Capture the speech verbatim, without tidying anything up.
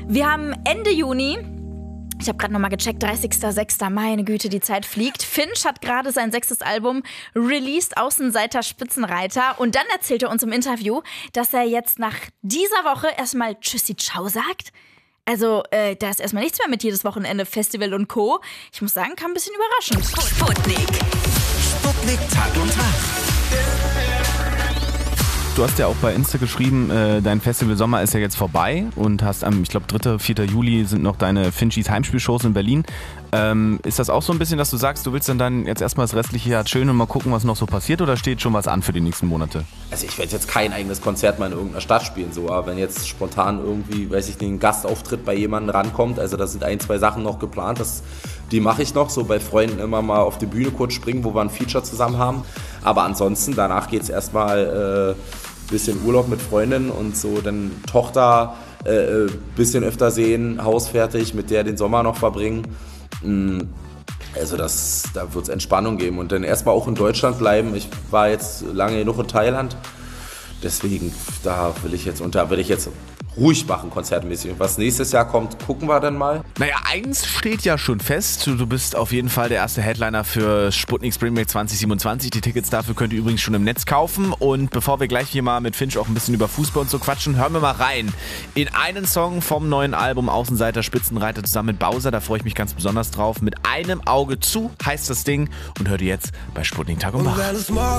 Wir haben Ende Juni. Ich habe gerade nochmal gecheckt, dreißigster sechster Meine Güte, die Zeit fliegt. Finch hat gerade sein sechstes Album released, Außenseiter Spitzenreiter. Und dann erzählt er uns im Interview, dass er jetzt nach dieser Woche erstmal Tschüssi Ciao sagt. Also, äh, da ist erstmal nichts mehr mit jedes Wochenende Festival und Co. Ich muss sagen, kam ein bisschen überraschend. Sputnik. Sputnik Tag und Tag. Du hast ja auch bei Insta geschrieben, äh, dein Festival Sommer ist ja jetzt vorbei und hast am, ich glaube, dritter, vierter Juli sind noch deine Finchies Heimspielshows in Berlin. Ähm, ist das auch so ein bisschen, dass du sagst, du willst dann, dann jetzt erstmal das restliche Jahr chillen und mal gucken, was noch so passiert, oder steht schon was an für die nächsten Monate? Also ich werde jetzt kein eigenes Konzert mal in irgendeiner Stadt spielen, so, aber wenn jetzt spontan irgendwie, weiß ich nicht, ein Gastauftritt bei jemandem rankommt, also da sind ein, zwei Sachen noch geplant, das, die mache ich noch, so bei Freunden immer mal auf die Bühne kurz springen, wo wir ein Feature zusammen haben, aber ansonsten, danach geht es erstmal äh, bisschen Urlaub mit Freundinnen und so dann Tochter äh, bisschen öfter sehen, Haus fertig, mit der den Sommer noch verbringen. Also das, da wird es Entspannung geben und dann erstmal auch in Deutschland bleiben. Ich war jetzt lange genug in Thailand, deswegen da will ich jetzt und da will ich jetzt ruhig machen, konzertmäßig. Was nächstes Jahr kommt, gucken wir dann mal. Naja, eins steht ja schon fest. Du bist auf jeden Fall der erste Headliner für Sputnik Spring Break zwanzig siebenundzwanzig. Die Tickets dafür könnt ihr übrigens schon im Netz kaufen. Und bevor wir gleich hier mal mit Finch auch ein bisschen über Fußball und so quatschen, hören wir mal rein in einen Song vom neuen Album Außenseiter Spitzenreiter zusammen mit Bowser. Da freue ich mich ganz besonders drauf. Mit einem Auge zu heißt das Ding. Und hört ihr jetzt bei Sputnik Tag und Nacht.